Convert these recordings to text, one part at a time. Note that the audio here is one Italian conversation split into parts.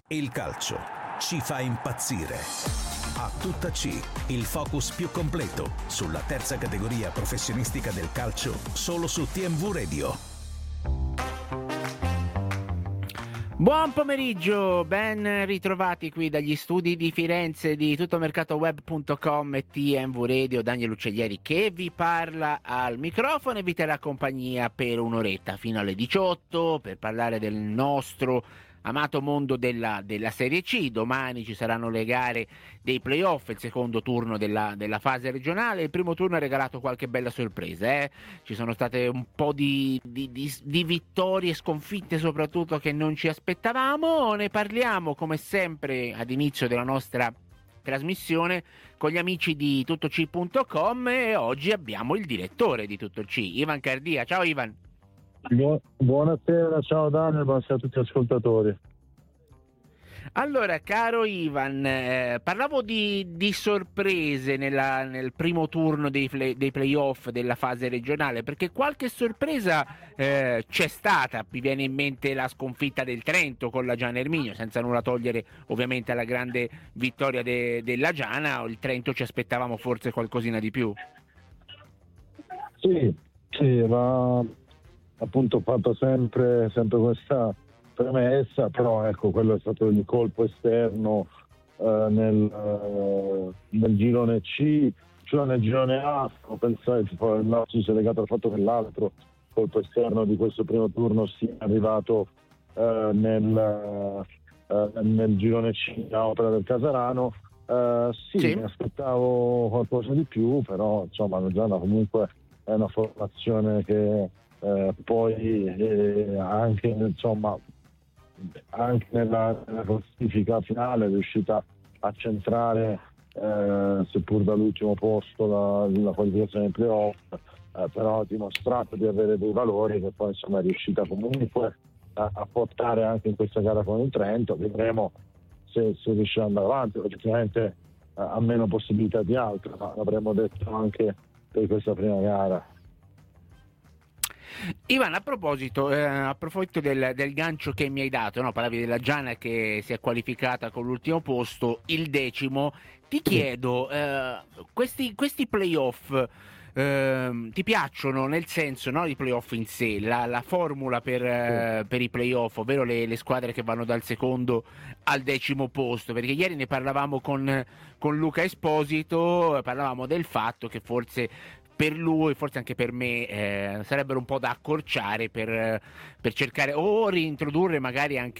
Il calcio ci fa impazzire. A tutta C, il focus più completo sulla terza categoria professionistica del calcio, solo su TMV Radio. Buon pomeriggio, ben ritrovati qui dagli studi di Firenze di tuttomercatoweb.com e TMV Radio. Daniel Uccellieri che vi parla al microfono e vi terrà compagnia per un'oretta fino alle 18 per parlare del nostro amato mondo della Serie C. Domani ci saranno le gare dei playoff, il secondo turno della fase regionale. Il primo turno ha regalato qualche bella sorpresa, Ci sono state un po' di vittorie, sconfitte soprattutto, che non ci aspettavamo. Ne parliamo come sempre ad inizio della nostra trasmissione con gli amici di tuttoc.com e oggi abbiamo il direttore di Tutto C, Ivan Cardia. Ciao Ivan. Buonasera, ciao Daniel, buonasera a tutti gli ascoltatori. Allora, caro Ivan, parlavo di sorprese nel primo turno dei playoff della fase regionale, perché qualche sorpresa c'è stata. Mi viene in mente la sconfitta del Trento con la Giana Erminio, senza nulla togliere ovviamente alla grande vittoria della Giana. Il Trento ci aspettavamo forse qualcosina di più. Sì, ma appunto ho fatto sempre questa premessa, però ecco, quello è stato il colpo esterno nel girone C, cioè nel girone A. Ho pensato che il nostro sia legato al fatto che l'altro colpo esterno di questo primo turno sia arrivato nel girone C a opera del Casarano. Sì, mi aspettavo qualcosa di più, però insomma la Giana comunque è una formazione che poi anche nella classifica finale è riuscita a centrare, seppur dall'ultimo posto, la qualificazione ai playoff, però ha dimostrato di avere dei valori che poi insomma è riuscita comunque a portare anche in questa gara con il Trento. Vedremo se riuscirà ad andare avanti. Logicamente ha meno possibilità di altre, ma l'avremmo detto anche per questa prima gara. Ivan, a proposito del gancio che mi hai dato, no? Parlavi della Giana che si è qualificata con l'ultimo posto, il 10º. Ti chiedo, questi playoff ti piacciono, nel senso, no, i playoff in sé, la formula per i playoff, ovvero le squadre che vanno dal secondo al 10º posto? Perché ieri ne parlavamo con Luca Esposito, parlavamo del fatto che forse per lui, forse anche per me, sarebbero un po' da accorciare per cercare o reintrodurre magari anche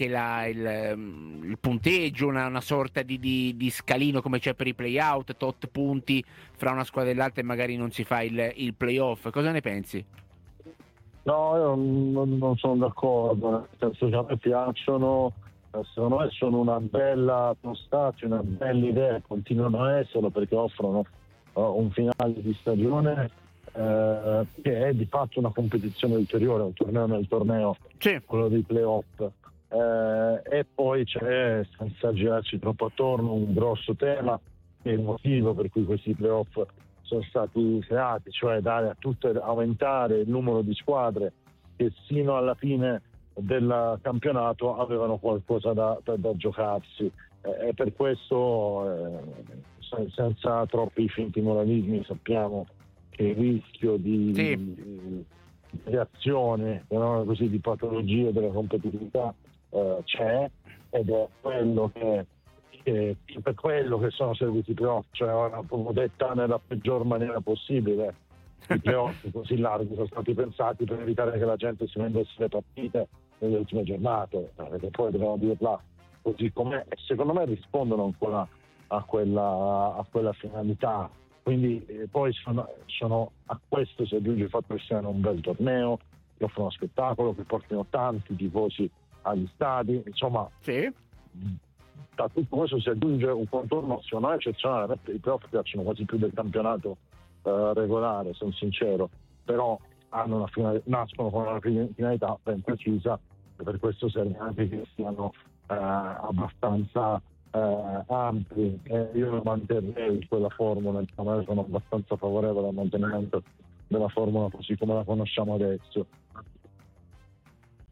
il punteggio, una sorta di scalino come c'è per i play-out, tot punti fra una squadra e l'altra e magari non si fa il play-off. Cosa ne pensi? No, io non sono d'accordo, nel senso che a me piacciono, secondo me sono una bella postaccia, una bella idea, continuano a esserlo perché offrono un finale di stagione che è di fatto una competizione ulteriore, un torneo nel torneo, sì, quello dei playoff, e poi c'è, senza girarci troppo attorno, un grosso tema, che è il motivo per cui questi playoff sono stati creati, cioè aumentare il numero di squadre che sino alla fine del campionato avevano qualcosa da giocarsi, e per questo senza troppi finti moralismi sappiamo che il rischio di reazione, così, di patologia della competitività c'è, ed è quello che per quello che sono serviti i playoff, cioè come detta nella peggior maniera possibile. I playoff così larghi sono stati pensati per evitare che la gente si vendesse le partite nelle ultime giornate, perché poi dobbiamo dirla così com'è, e secondo me rispondono ancora a quella finalità. Quindi poi sono a questo si aggiunge il fatto che siano un bel torneo, che offrono spettacolo, che portino tanti tifosi agli stadi, insomma, sì. Da tutto questo si aggiunge un contorno secondo me eccezionale. I playoff piacciono quasi più del campionato regolare, sono sincero, però nascono con una finalità ben precisa, e per questo serve anche che siano abbastanza ampli. Io manterrei quella formula, insomma, sono abbastanza favorevole al mantenimento della formula così come la conosciamo adesso.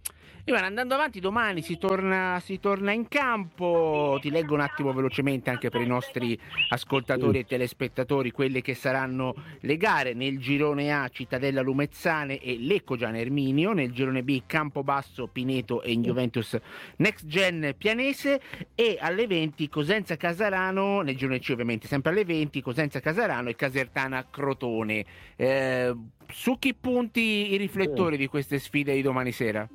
Ivan, andando avanti, domani si torna in campo. Ti leggo un attimo velocemente anche per i nostri ascoltatori e telespettatori quelle che saranno le gare. Nel girone A Cittadella Lumezzane e Lecco Gian Erminio, nel girone B Campobasso Pineto e Juventus Next Gen Pianese, e alle 20 Cosenza Casarano, nel girone C ovviamente sempre alle 20 Cosenza Casarano e Casertana Crotone. Su chi punti i riflettori di queste sfide di domani sera?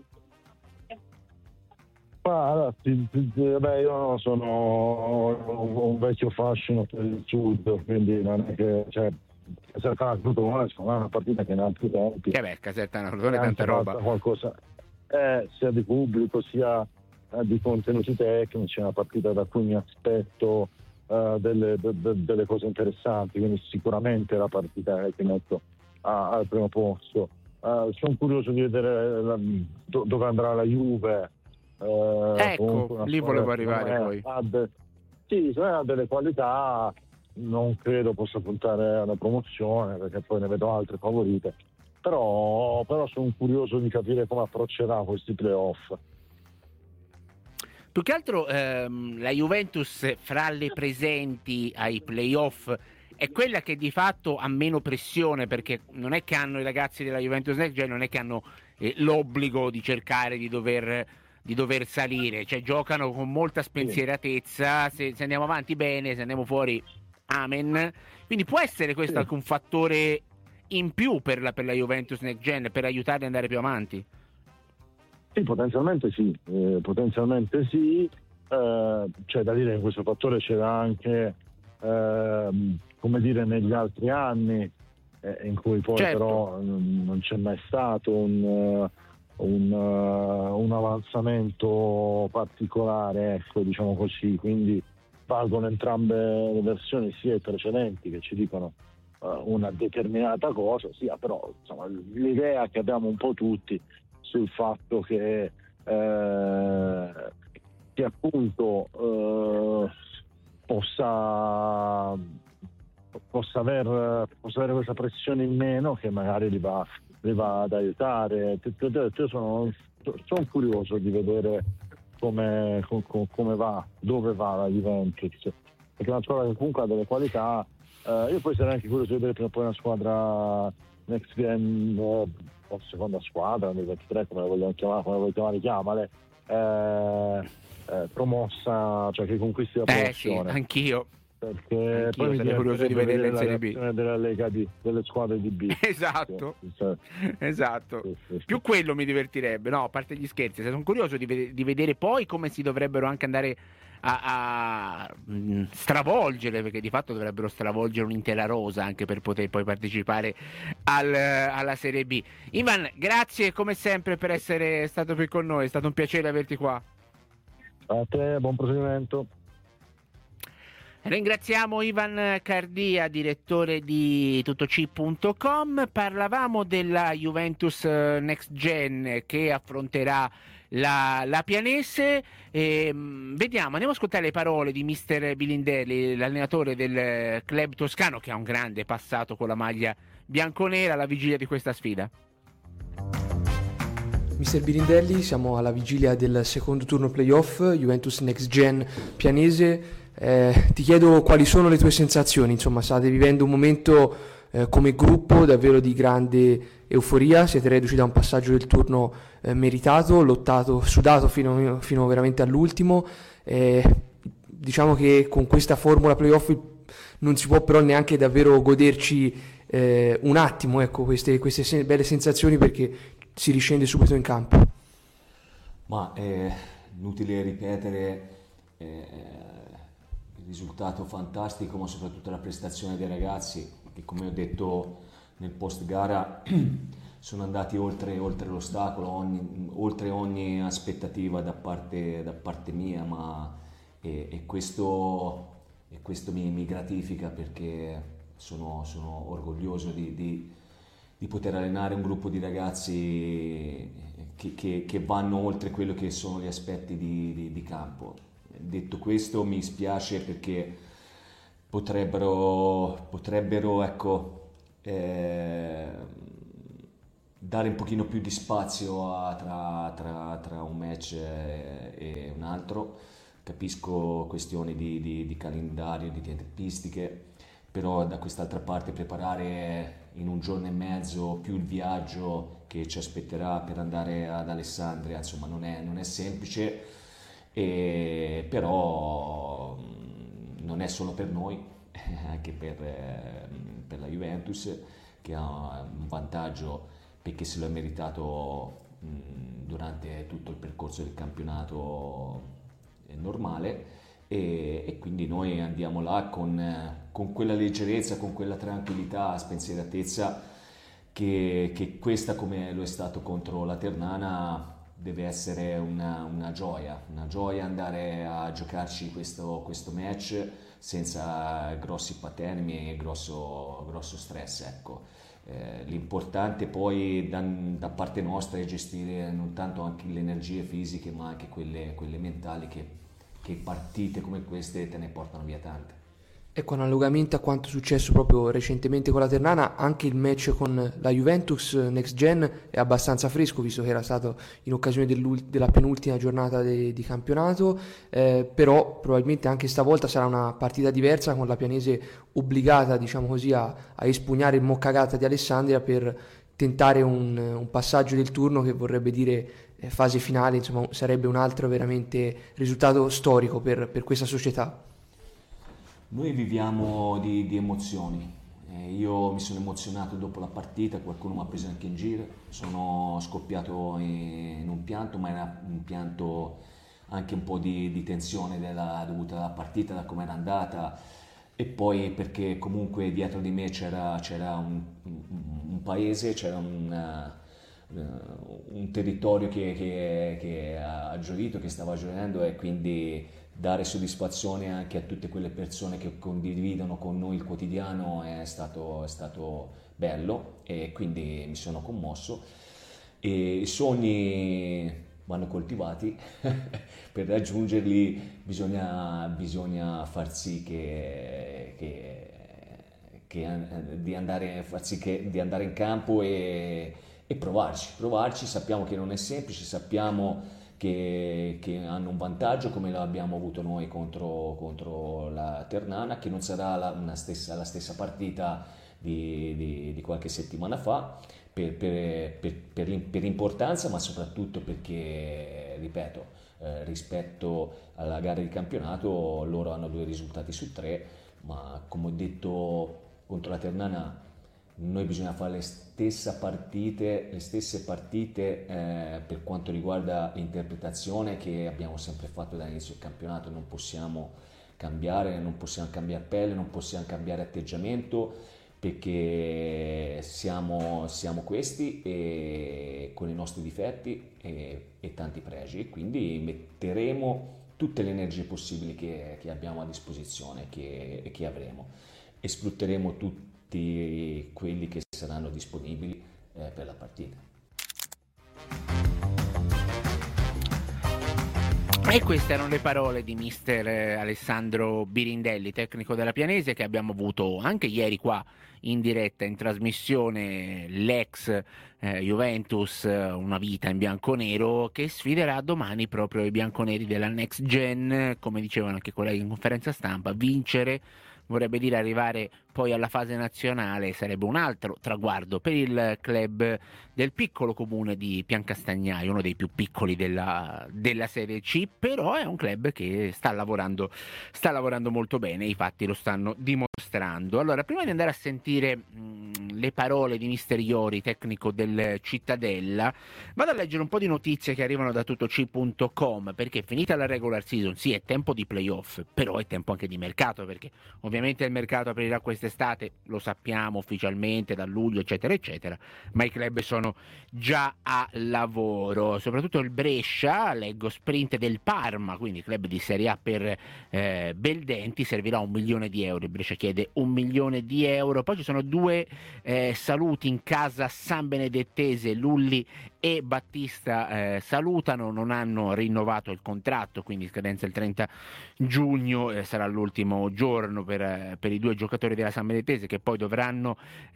Io sono un vecchio fascino per il sud, quindi non è che Casertana Crotone è una partita che in altri tempi Casertana Crotone è tanta roba, qualcosa sia di pubblico sia di contenuti tecnici, è una partita da cui mi aspetto delle cose interessanti, quindi sicuramente la partita che metto al primo posto. Sono curioso di vedere dove andrà la Juve. Ecco, lì volevo arrivare poi. Ha delle qualità, non credo possa puntare alla promozione perché poi ne vedo altre favorite, però sono curioso di capire come approccerà questi playoff. Più che altro la Juventus fra le presenti ai playoff è quella che di fatto ha meno pressione, perché non è che hanno i ragazzi della Juventus Next Gen, non è che hanno l'obbligo di cercare di dover salire, cioè giocano con molta spensieratezza, se andiamo avanti bene, se andiamo fuori amen, quindi può essere questo anche un fattore in più per la Juventus Next Gen, per aiutarli ad andare più avanti. Sì, potenzialmente sì, c'è da dire che questo fattore c'era anche come dire negli altri anni, in cui poi però non c'è mai stato un avanzamento particolare, ecco, diciamo così, quindi valgono entrambe le versioni, sia i precedenti che ci dicono una determinata cosa, sia però insomma, l'idea che abbiamo un po' tutti sul fatto che appunto possa avere questa pressione in meno che magari li va ad aiutare. Io sono curioso di vedere come va, dove va la Juventus, perché è una squadra che comunque ha delle qualità. Io poi sarei anche curioso di vedere prima o poi una squadra next gen o seconda squadra, nel 23 come la vogliamo chiamare, promossa, cioè che conquisti la promozione. Sì, anch'io. Perché poi sarei curioso di vedere in Serie B della Lega D, delle squadre di B. Esatto. Sì. Più quello mi divertirebbe, no, a parte gli scherzi, sono curioso di vedere poi come si dovrebbero anche andare a stravolgere, perché di fatto dovrebbero stravolgere un'intera rosa anche per poter poi partecipare alla Serie B. Ivan, grazie come sempre per essere stato qui con noi, è stato un piacere averti qua. A te, buon proseguimento. Ringraziamo Ivan Cardia, direttore di tuttoc.com. Parlavamo della Juventus Next Gen che affronterà la Pianese. Vediamo, andiamo a ascoltare le parole di mister Bilindelli, l'allenatore del club toscano che ha un grande passato con la maglia bianconera alla vigilia di questa sfida. Mister Bilindelli, siamo alla vigilia del secondo turno playoff, Juventus Next Gen Pianese. Ti chiedo quali sono le tue sensazioni, insomma state vivendo un momento come gruppo davvero di grande euforia, siete reduci da un passaggio del turno meritato, lottato, sudato fino veramente all'ultimo, diciamo che con questa formula playoff non si può però neanche davvero goderci un attimo, ecco, queste belle sensazioni, perché si riscende subito in campo. Ma è inutile ripetere il risultato fantastico, ma soprattutto la prestazione dei ragazzi che, come ho detto nel post gara, sono andati oltre l'ostacolo, oltre ogni aspettativa da parte mia, e questo mi gratifica, perché sono orgoglioso di poter allenare un gruppo di ragazzi che vanno oltre quello che sono gli aspetti di campo. Detto questo, mi spiace perché potrebbero ecco, dare un pochino più di spazio tra un match e un altro. Capisco questioni di calendario, di tempistiche, però da quest'altra parte preparare in un giorno e mezzo più il viaggio che ci aspetterà per andare ad Alessandria, insomma non è semplice, però non è solo per noi, anche per la Juventus, che ha un vantaggio perché se lo è meritato durante tutto il percorso del campionato normale, e quindi noi andiamo là con quella leggerezza, con quella tranquillità, spensieratezza che questa, come lo è stato contro la Ternana, deve essere una gioia andare a giocarci questo match senza grossi patemi e grosso stress, ecco. L'importante poi da parte nostra è gestire non tanto anche le energie fisiche ma anche quelle mentali, che partite come queste te ne portano via tante. Ecco, analogamente a quanto è successo proprio recentemente con la Ternana, anche il match con la Juventus Next Gen è abbastanza fresco, visto che era stato in occasione della penultima giornata di campionato, però probabilmente anche stavolta sarà una partita diversa, con la Pianese obbligata, diciamo così, a espugnare il Moccagata di Alessandria per tentare un passaggio del turno che vorrebbe dire fase finale. Insomma sarebbe un altro veramente risultato storico per questa società. Noi viviamo di emozioni. Io mi sono emozionato dopo la partita, qualcuno mi ha preso anche in giro, sono scoppiato in un pianto, ma era un pianto anche un po' di tensione dovuta alla partita, da come era andata, e poi perché comunque dietro di me c'era un paese, c'era un territorio che ha gioito, che stava gioendo, e quindi dare soddisfazione anche a tutte quelle persone che condividono con noi il quotidiano è stato bello, e quindi mi sono commosso. E i sogni vanno coltivati per raggiungerli bisogna far sì di andare in campo e provarci. Sappiamo che non è semplice, sappiamo che hanno un vantaggio come l'abbiamo avuto noi contro la Ternana, che non sarà la stessa partita di qualche settimana fa, per l'importanza, ma soprattutto perché, ripeto, rispetto alla gara di campionato loro hanno 2 risultati su 3, ma come ho detto contro la Ternana noi bisogna fare le stesse partite per quanto riguarda l'interpretazione che abbiamo sempre fatto dall'inizio del campionato. Non possiamo cambiare pelle, non possiamo cambiare atteggiamento, perché siamo questi, e con i nostri difetti e tanti pregi, quindi metteremo tutte le energie possibili che abbiamo a disposizione e che avremo, e sfrutteremo tutti quelli che saranno disponibili per la partita. E queste erano le parole di mister Alessandro Birindelli, tecnico della Pianese, che abbiamo avuto anche ieri qua in diretta in trasmissione, l'ex Juventus, una vita in bianconero, che sfiderà domani proprio i bianconeri della Next Gen. Come dicevano anche i colleghi in conferenza stampa, vincere vorrebbe dire arrivare poi alla fase nazionale, sarebbe un altro traguardo per il club del piccolo comune di Piancastagnaio, uno dei più piccoli della Serie C, però è un club che sta lavorando molto bene, i fatti lo stanno dimostrando. Allora, prima di andare a sentire le parole di mister Iori, tecnico del Cittadella, vado a leggere un po' di notizie che arrivano da tuttoc.com, perché finita la regular season, sì, è tempo di playoff, però è tempo anche di mercato, perché ovviamente il mercato aprirà quest'estate, lo sappiamo ufficialmente da luglio eccetera eccetera, ma i club sono già a lavoro, soprattutto il Brescia, leggo sprint del Parma, quindi club di Serie A per Beldenti, servirà €1 milione, il Brescia chiede €1 milione, poi ci sono 2 saluti in casa San Benedettese, Lulli e Battista salutano, non hanno rinnovato il contratto, quindi scadenza il 30 giugno, sarà l'ultimo giorno per i due giocatori della San Benedetese, che poi dovranno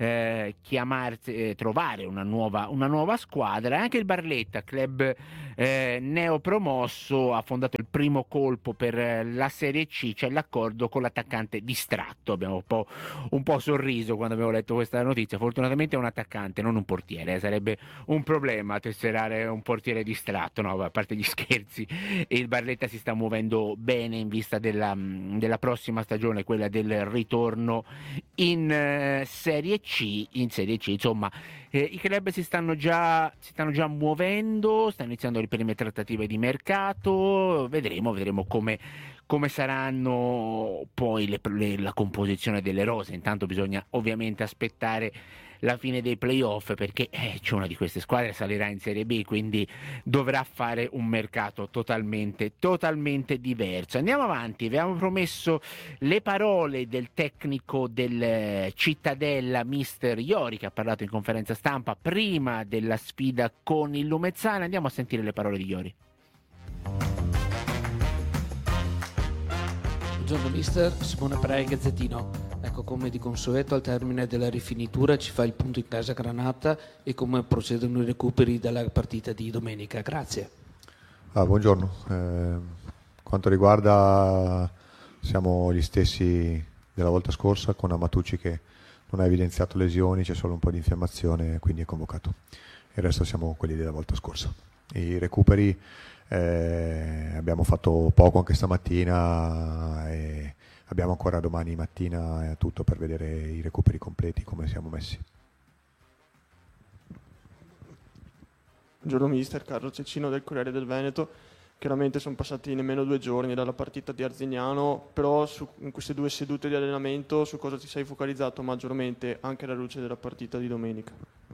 trovare una nuova squadra. Anche il Barletta, club neopromosso, ha fondato il primo colpo per la Serie C, c'è l'accordo con l'attaccante distratto. Abbiamo un po' sorriso quando abbiamo letto questa notizia. Fortunatamente è un attaccante, non un portiere, sarebbe un problema tesserare un portiere distratto, no, a parte gli scherzi. Il Barletta si sta muovendo bene in vista della prossima stagione, quella del ritorno in Serie C. Insomma, i club si stanno già muovendo, stanno iniziando le prime trattative di mercato, vedremo come saranno poi la composizione delle rose. Intanto bisogna ovviamente aspettare la fine dei playoff, perché c'è una di queste squadre salirà in Serie B, quindi dovrà fare un mercato totalmente diverso. Andiamo avanti, avevamo promesso le parole del tecnico del Cittadella, mister Iori, che ha parlato in conferenza stampa prima della sfida con il Lumezzana. Andiamo a sentire le parole di Iori. Buongiorno mister, Simone Prei, Gazzettino. Ecco, come di consueto al termine della rifinitura ci fa il punto in casa Granata e come procedono i recuperi dalla partita di domenica. Grazie. Buongiorno, quanto riguarda siamo gli stessi della volta scorsa, con Amatucci che non ha evidenziato lesioni, c'è solo un po' di infiammazione, quindi è convocato. Il resto siamo quelli della volta scorsa. I recuperi abbiamo fatto poco anche stamattina e abbiamo ancora domani mattina tutto per vedere i recuperi completi, come siamo messi. Buongiorno mister, Carlo Cecchino del Corriere del Veneto. Chiaramente sono passati nemmeno 2 giorni dalla partita di Arzignano, però in queste 2 sedute di allenamento su cosa ti sei focalizzato maggiormente, anche alla luce della partita di domenica?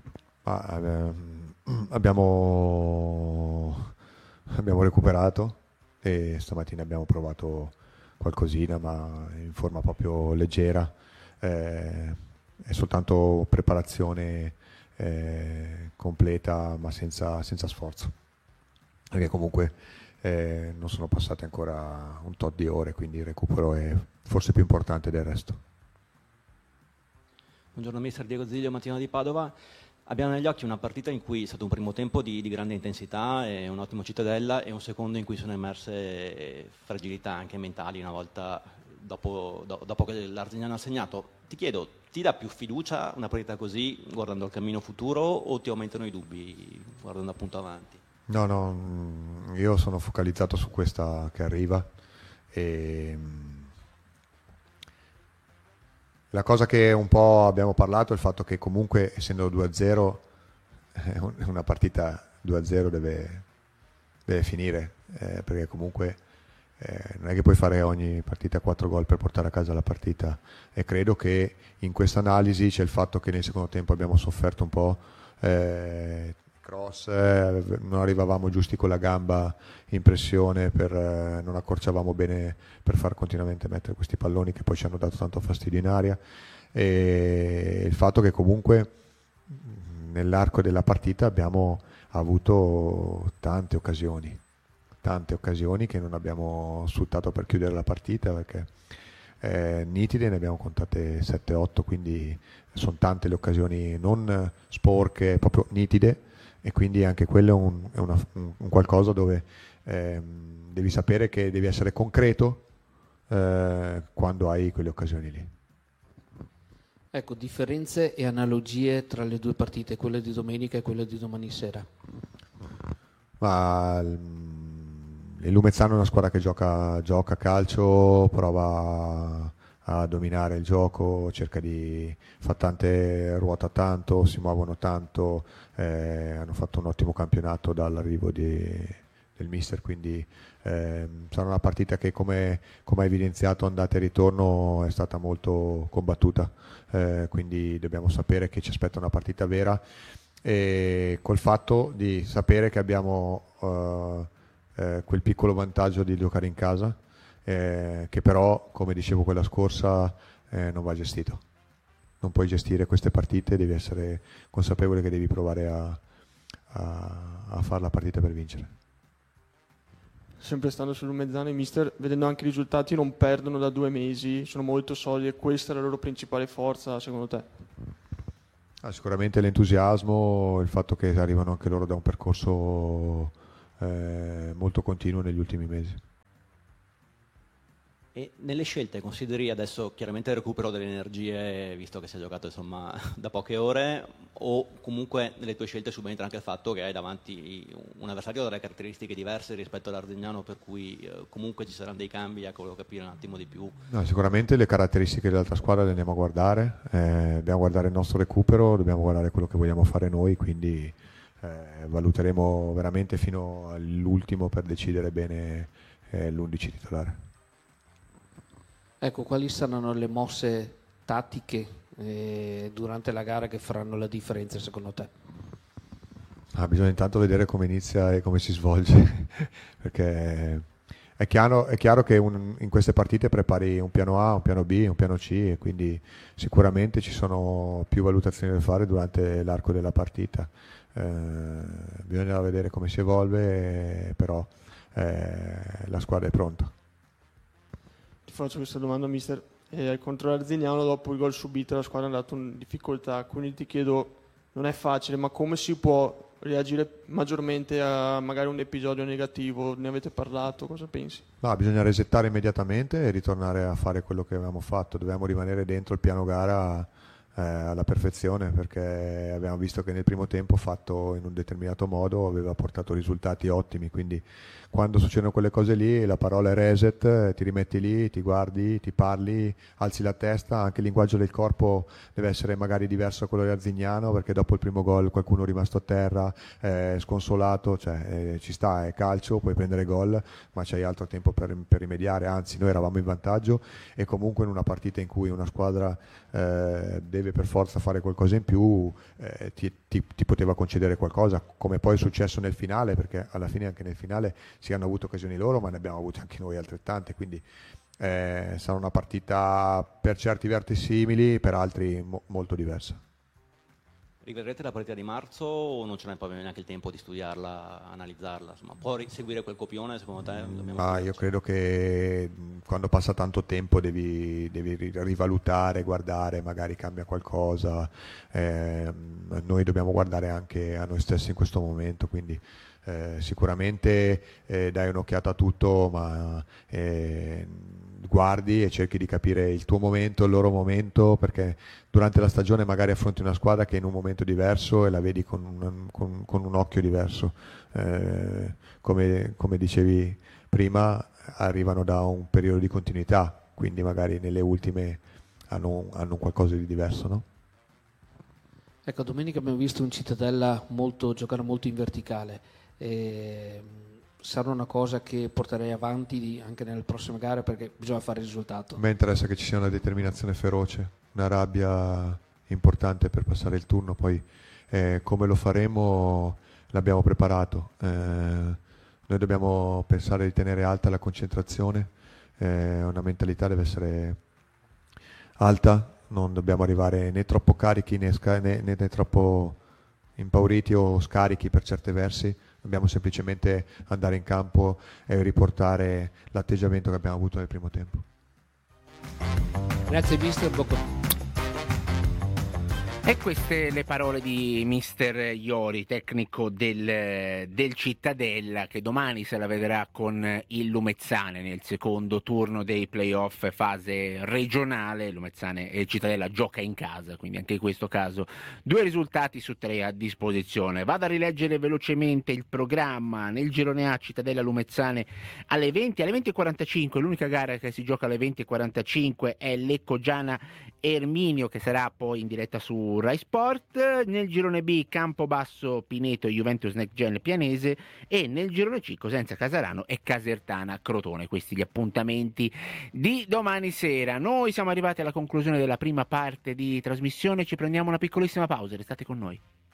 Abbiamo recuperato e stamattina abbiamo provato qualcosina, ma in forma proprio leggera, è soltanto preparazione completa, ma senza sforzo, perché comunque non sono passate ancora un tot di ore, quindi il recupero è forse più importante del resto. Buongiorno mister, Diego Ziglio, Mattino di Padova. Abbiamo negli occhi una partita in cui è stato un primo tempo di grande intensità e un ottimo Cittadella, e un secondo in cui sono emerse fragilità anche mentali una volta dopo che l'Arzignano ha segnato. Ti chiedo, ti dà più fiducia una partita così guardando il cammino futuro, o ti aumentano i dubbi guardando appunto avanti? No, io sono focalizzato su questa che arriva e la cosa che un po' abbiamo parlato è il fatto che comunque, essendo 2-0, una partita 2-0 deve finire, perché comunque non è che puoi fare ogni partita 4 gol per portare a casa la partita, e credo che in questa analisi c'è il fatto che nel secondo tempo abbiamo sofferto un po', cross, non arrivavamo giusti con la gamba in pressione, non accorciavamo bene per far continuamente mettere questi palloni che poi ci hanno dato tanto fastidio in aria, e il fatto che comunque nell'arco della partita abbiamo avuto tante occasioni che non abbiamo sfruttato per chiudere la partita, perché nitide ne abbiamo contate 7-8, quindi sono tante le occasioni non sporche, proprio nitide, e quindi anche quello è un qualcosa dove devi sapere che devi essere concreto quando hai quelle occasioni lì. Ecco, differenze e analogie tra le 2 partite, quella di domenica e quella di domani sera. Ma il Lumezzano è una squadra che gioca calcio, prova a dominare il gioco, ruota tanto, si muovono tanto, hanno fatto un ottimo campionato dall'arrivo del mister, quindi sarà una partita che, come ha evidenziato andata e ritorno, è stata molto combattuta, quindi dobbiamo sapere che ci aspetta una partita vera, e col fatto di sapere che abbiamo quel piccolo vantaggio di giocare in casa, che però, come dicevo quella scorsa, non va gestito. Non puoi gestire queste partite, devi essere consapevole che devi provare a fare la partita per vincere. Sempre stando sull'Umezzane, mister, vedendo anche i risultati, non perdono da 2 mesi, sono molto solidi e questa è la loro principale forza secondo te? Sicuramente l'entusiasmo, il fatto che arrivano anche loro da un percorso molto continuo negli ultimi mesi. E nelle scelte consideri adesso chiaramente il recupero delle energie, visto che si è giocato insomma da poche ore, o comunque nelle tue scelte subentra anche il fatto che hai davanti un avversario dalle caratteristiche diverse rispetto all'Arzignano, per cui comunque ci saranno dei cambi, ecco, volevo capire un attimo di più. No, sicuramente le caratteristiche dell'altra squadra le andiamo a guardare, dobbiamo guardare il nostro recupero, dobbiamo guardare quello che vogliamo fare noi, quindi valuteremo veramente fino all'ultimo per decidere bene l'11 titolare. Ecco, quali saranno le mosse tattiche durante la gara che faranno la differenza secondo te? Bisogna intanto vedere come inizia e come si svolge, perché è chiaro che in queste partite prepari un piano A, un piano B, un piano C, e quindi sicuramente ci sono più valutazioni da fare durante l'arco della partita. Bisogna vedere come si evolve, però la squadra è pronta. Ti faccio questa domanda, mister. Contro l'Arzignano, dopo il gol subito, la squadra è andata in difficoltà, quindi ti chiedo, non è facile, ma come si può reagire maggiormente a magari un episodio negativo? Ne avete parlato? Cosa pensi? Bisogna resettare immediatamente e ritornare a fare quello che avevamo fatto. Dobbiamo rimanere dentro il piano gara alla perfezione, perché abbiamo visto che nel primo tempo fatto in un determinato modo aveva portato risultati ottimi, quindi quando succedono quelle cose lì la parola è reset, ti rimetti lì, ti guardi, ti parli, alzi la testa, anche il linguaggio del corpo deve essere magari diverso da quello di Arzignano, perché dopo il primo gol qualcuno è rimasto a terra, sconsolato, ci sta, è calcio, puoi prendere gol, ma c'hai altro tempo per rimediare, anzi noi eravamo in vantaggio e comunque in una partita in cui una squadra deve per forza fare qualcosa in più, ti poteva concedere qualcosa, come poi è successo nel finale, perché alla fine anche nel finale si hanno avuto occasioni loro, ma ne abbiamo avute anche noi altrettante, quindi sarà una partita per certi versi simili, per altri molto diversa. Rivedrete la partita di marzo o non ce n'è poi neanche il tempo di studiarla, analizzarla? Insomma, può seguire quel copione secondo te? Io credo che quando passa tanto tempo devi rivalutare, guardare, magari cambia qualcosa. Noi dobbiamo guardare anche a noi stessi in questo momento, quindi sicuramente dai un'occhiata a tutto, ma guardi e cerchi di capire il tuo momento, il loro momento, perché durante la stagione magari affronti una squadra che è in un momento diverso e la vedi con un occhio diverso. Come dicevi prima, arrivano da un periodo di continuità, quindi magari nelle ultime hanno qualcosa di diverso, no? Ecco, domenica abbiamo visto un Cittadella giocare molto in verticale. Sarà una cosa che porterei avanti anche nelle prossime gare, perché bisogna fare il risultato. A me interessa che ci sia una determinazione feroce, una rabbia importante per passare il turno, poi come lo faremo l'abbiamo preparato. Noi dobbiamo pensare di tenere alta la concentrazione, una mentalità deve essere alta, non dobbiamo arrivare né troppo carichi né troppo impauriti o scarichi per certi versi. Dobbiamo semplicemente andare in campo e riportare l'atteggiamento che abbiamo avuto nel primo tempo. Grazie mister, E queste le parole di mister Iori, tecnico del Cittadella, che domani se la vedrà con il Lumezzane nel secondo turno dei playoff fase regionale. Lumezzane e Cittadella gioca in casa, quindi anche in questo caso 2 risultati su 3 a disposizione. Vado a rileggere velocemente il programma. Nel girone A, Cittadella Lumezzane alle 20, alle 20:45, l'unica gara che si gioca alle 20:45 è Lecco Giana Erminio, che sarà poi in diretta su Rai Sport. Nel girone B, Campobasso Pineto e Juventus Next Gen Pianese, e nel girone C, Cosenza Casarano e Casertana Crotone. Questi gli appuntamenti di domani sera. Noi siamo arrivati alla conclusione della prima parte di trasmissione, ci prendiamo una piccolissima pausa, restate con noi.